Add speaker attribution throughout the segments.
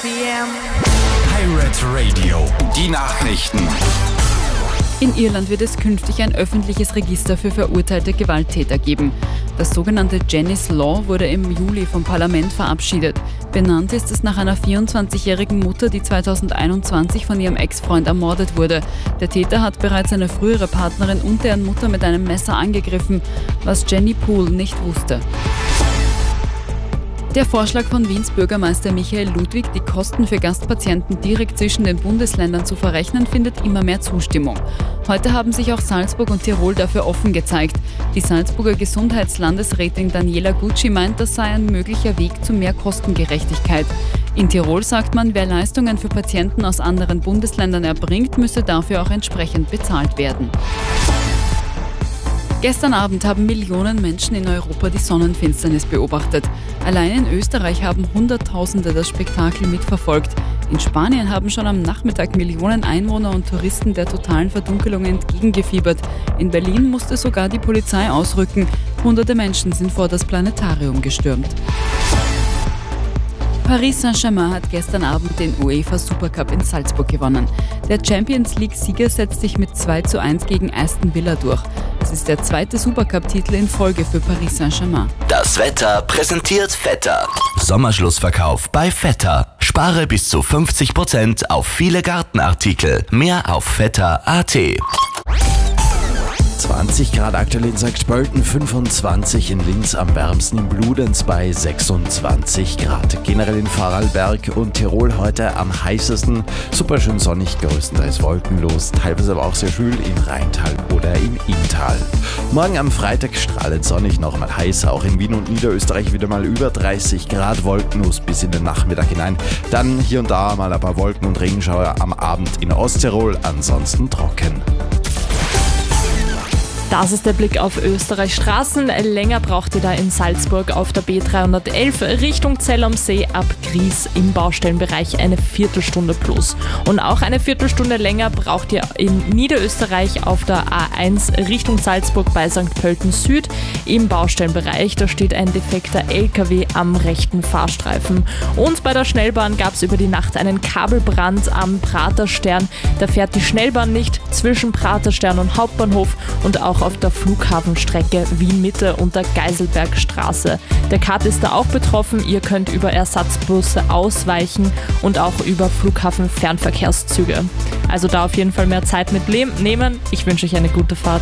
Speaker 1: Pirate Radio, die Nachrichten.
Speaker 2: In Irland wird es künftig ein öffentliches Register für verurteilte Gewalttäter geben. Das sogenannte Janice Law wurde im Juli vom Parlament verabschiedet. Benannt ist es nach einer 24-jährigen Mutter, die 2021 von ihrem Ex-Freund ermordet wurde. Der Täter hat bereits eine frühere Partnerin und deren Mutter mit einem Messer angegriffen, was Jenny Poole nicht wusste. Der Vorschlag von Wiens Bürgermeister Michael Ludwig, die Kosten für Gastpatienten direkt zwischen den Bundesländern zu verrechnen, findet immer mehr Zustimmung. Heute haben sich auch Salzburg und Tirol dafür offen gezeigt. Die Salzburger Gesundheitslandesrätin Daniela Gucci meint, das sei ein möglicher Weg zu mehr Kostengerechtigkeit. In Tirol sagt man, wer Leistungen für Patienten aus anderen Bundesländern erbringt, müsse dafür auch entsprechend bezahlt werden. Gestern Abend haben Millionen Menschen in Europa die Sonnenfinsternis beobachtet. Allein in Österreich haben Hunderttausende das Spektakel mitverfolgt. In Spanien haben schon am Nachmittag Millionen Einwohner und Touristen der totalen Verdunkelung entgegengefiebert. In Berlin musste sogar die Polizei ausrücken. Hunderte Menschen sind vor das Planetarium gestürmt. Paris Saint-Germain hat gestern Abend den UEFA Supercup in Salzburg gewonnen. Der Champions League-Sieger setzt sich mit 2:1 gegen Aston Villa durch. Es ist der zweite Supercup-Titel in Folge für Paris Saint-Germain.
Speaker 3: Das Wetter präsentiert Vetter. Sommerschlussverkauf bei Vetter. Spare bis zu 50% auf viele Gartenartikel. Mehr auf vetter.at.
Speaker 4: 20 Grad aktuell in St. Pölten, 25 in Linz, am wärmsten in Bludenz bei 26 Grad. Generell in Vorarlberg und Tirol heute am heißesten, super schön sonnig, größtenteils wolkenlos, teilweise aber auch sehr schwül im Rheintal oder im Inntal. Morgen am Freitag strahlend sonnig, noch mal heiß, auch in Wien und Niederösterreich wieder mal über 30 Grad, wolkenlos bis in den Nachmittag hinein. Dann hier und da mal ein paar Wolken- und Regenschauer am Abend in Osttirol, ansonsten trocken.
Speaker 5: Das ist der Blick auf Österreichs Straßen. Länger braucht ihr da in Salzburg auf der B311 Richtung Zell am See ab Gries im Baustellenbereich eine Viertelstunde plus. Und auch eine Viertelstunde länger braucht ihr in Niederösterreich auf der A1 Richtung Salzburg bei St. Pölten Süd im Baustellenbereich. Da steht ein defekter LKW am rechten Fahrstreifen. Und bei der Schnellbahn gab es über die Nacht einen Kabelbrand am Praterstern. Da fährt die Schnellbahn nicht zwischen Praterstern und Hauptbahnhof und auch auf der Flughafenstrecke Wien-Mitte und der Geiselbergstraße. Der Kat ist da auch betroffen. Ihr könnt über Ersatzbusse ausweichen und auch über Flughafen-Fernverkehrszüge. Also da auf jeden Fall mehr Zeit mitnehmen. Ich wünsche euch eine gute Fahrt.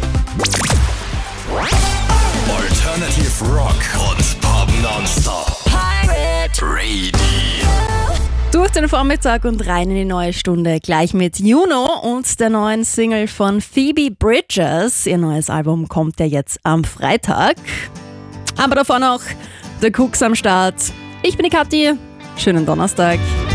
Speaker 1: Alternative Rock und Pop nonstop. Pirate Radio.
Speaker 6: Durch den Vormittag und rein in die neue Stunde. Gleich mit Juno und der neuen Single von Phoebe Bridgers. Ihr neues Album kommt ja jetzt am Freitag. Aber davor noch der Cooks am Start. Ich bin die Kathi. Schönen Donnerstag.